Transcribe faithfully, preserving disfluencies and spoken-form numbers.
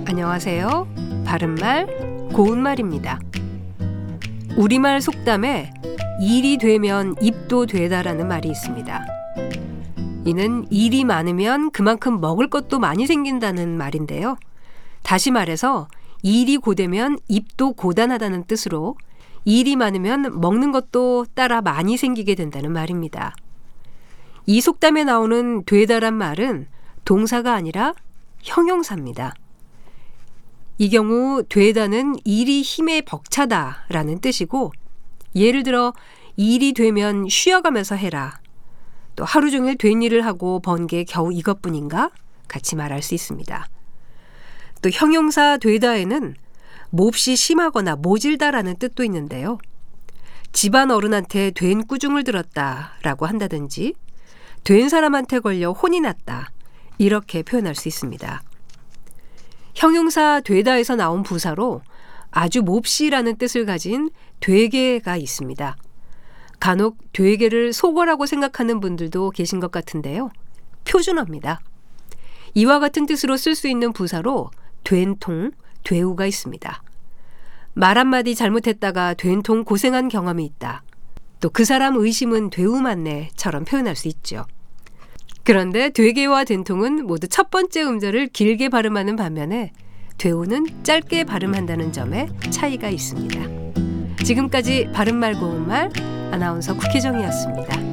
안녕하세요. 바른말, 고운말입니다. 우리말 속담에 일이 되면 입도 되다라는 말이 있습니다. 이는 일이 많으면 그만큼 먹을 것도 많이 생긴다는 말인데요. 다시 말해서 일이 고되면 입도 고단하다는 뜻으로 일이 많으면 먹는 것도 따라 많이 생기게 된다는 말입니다. 이 속담에 나오는 되다란 말은 동사가 아니라 형용사입니다. 이 경우 되다는 일이 힘에 벅차다라는 뜻이고, 예를 들어 일이 되면 쉬어가면서 해라, 또 하루 종일 된 일을 하고 번 게 겨우 이것뿐인가 같이 말할 수 있습니다. 또 형용사 되다에는 몹시 심하거나 모질다라는 뜻도 있는데요. 집안 어른한테 된 꾸중을 들었다라고 한다든지 된 사람한테 걸려 혼이 났다, 이렇게 표현할 수 있습니다. 형용사 되다에서 나온 부사로 아주 몹시라는 뜻을 가진 되게가 있습니다. 간혹 되게를 속어라고 생각하는 분들도 계신 것 같은데요. 표준어입니다. 이와 같은 뜻으로 쓸 수 있는 부사로 된통, 되우가 있습니다. 말 한마디 잘못했다가 된통 고생한 경험이 있다. 또 그 사람 의심은 되우 맞네처럼 표현할 수 있죠. 그런데 되게와 된통은 모두 첫 번째 음절을 길게 발음하는 반면에 되우는 짧게 발음한다는 점에 차이가 있습니다. 지금까지 바른말 고운말 아나운서 국혜정이었습니다.